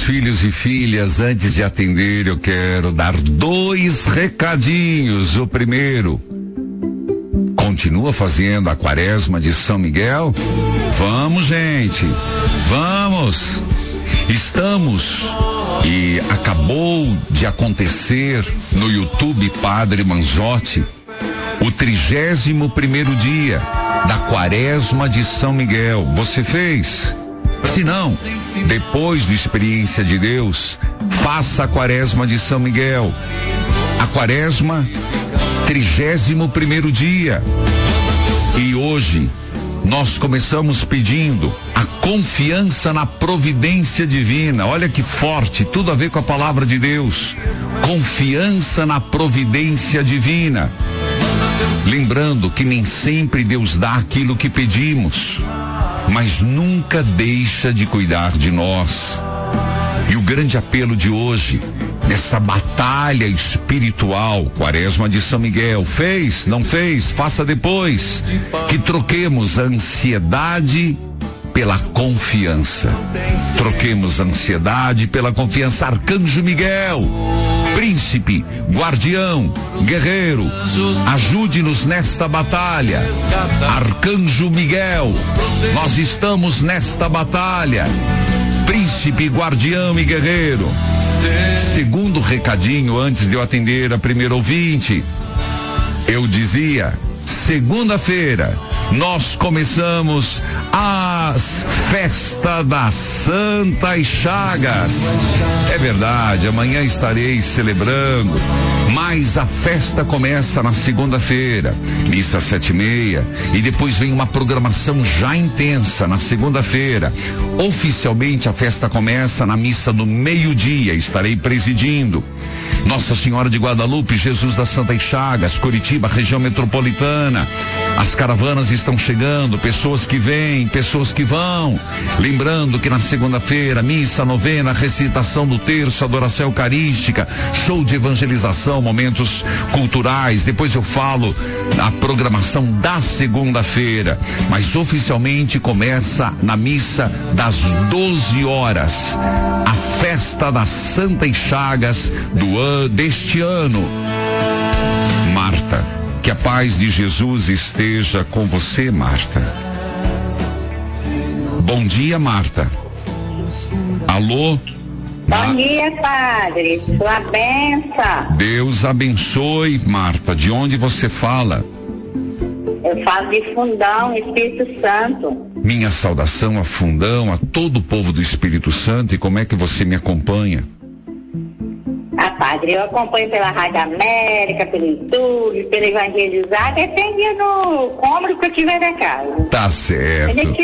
Meus filhos e filhas, antes de atender, eu quero dar 2 recadinhos. O primeiro, continua fazendo a quaresma de São Miguel? Vamos, gente, vamos! Estamos, e acabou de acontecer no YouTube Padre Manzotti, o 31º dia da quaresma de São Miguel. Você fez? Se não, depois do Experiência de Deus, faça a quaresma de São Miguel. A quaresma, 31º dia. E hoje, nós começamos pedindo a confiança na providência divina. Olha que forte, tudo a ver com a palavra de Deus. Confiança na providência divina. Lembrando que nem sempre Deus dá aquilo que pedimos, mas nunca deixa de cuidar de nós. E o grande apelo de hoje, nessa batalha espiritual, quaresma de São Miguel, fez, não fez, faça depois, que troquemos a ansiedade pela confiança. Troquemos a ansiedade pela confiança. Arcanjo Miguel, príncipe, guardião, guerreiro, ajude-nos nesta batalha. Arcanjo Miguel, nós estamos nesta batalha. Príncipe, guardião e guerreiro. Segundo recadinho, antes de eu atender a primeira ouvinte, eu dizia, segunda-feira, nós começamos a festa das Santas Chagas. É verdade, amanhã estarei celebrando, mas a festa começa na segunda-feira, missa 7h30, e depois vem uma programação já intensa na segunda-feira. Oficialmente a festa começa na missa do meio-dia, estarei presidindo. Nossa Senhora de Guadalupe, Jesus das Santas Chagas, Curitiba, região metropolitana. As caravanas estão chegando, pessoas que vêm, pessoas que vão. Lembrando que na segunda-feira, missa, novena, recitação do terço, adoração eucarística, show de evangelização, momentos culturais. Depois eu falo a programação da segunda-feira, mas oficialmente começa na missa das 12 horas. A festa das Santas Chagas deste ano. Marta, que a paz de Jesus esteja com você, Marta. Bom dia, Marta. Alô? Bom dia, padre. Sua bênção. Deus abençoe, Marta. De onde você fala? Eu falo de Fundão, Espírito Santo. Minha saudação a Fundão, a todo o povo do Espírito Santo. E como é que você me acompanha? Padre, eu acompanho pela Rádio América, pelo YouTube, pela Evangelizada, até dia no cômodo que eu tiver da casa. Tá certo.